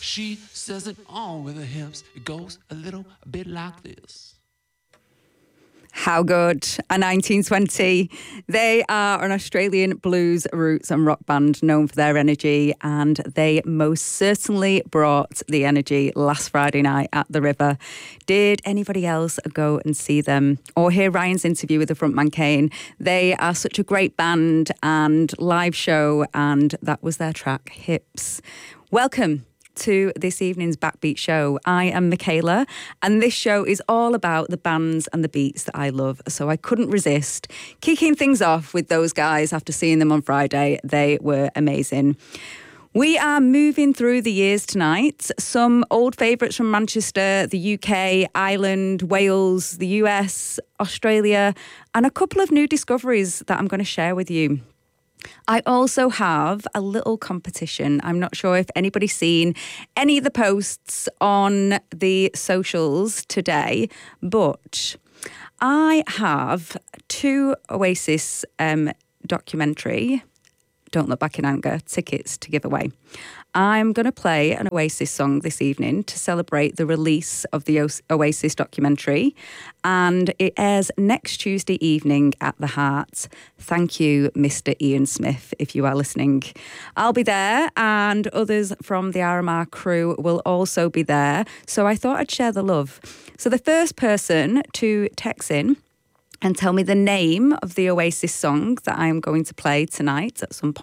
She says it all with her hips. It goes a little bit like this. How good. A 1920. They are an Australian blues, roots and rock band known for their energy, and they most certainly brought the energy last Friday night at the River. Did anybody else go and see them or hear Ryan's interview with the frontman Kane? They are such a great band and live show, and that was their track, Hips. Welcome to this evening's Backbeat Show. I am Michaela, and this show is all about the bands and the beats that I love. So I couldn't resist kicking things off with those guys after seeing them on Friday. They were amazing. We are moving through the years tonight. Some old favourites from Manchester, the UK, Ireland, Wales, the US, Australia, and a couple of new discoveries that I'm going to share with you. I also have a little competition. I'm not sure if anybody's seen any of the posts on the socials today, but I have two Oasis documentary, Don't Look Back in Anger, tickets to give away. I'm going to play an Oasis song this evening to celebrate the release of the Oasis documentary, and it airs next Tuesday evening at the Heart. Thank you, Mr. Ian Smith, if you are listening. I'll be there, and others from the RMR crew will also be there, so I thought I'd share the love. So the first person to text in and tell me the name of the Oasis song that I'm going to play tonight at some point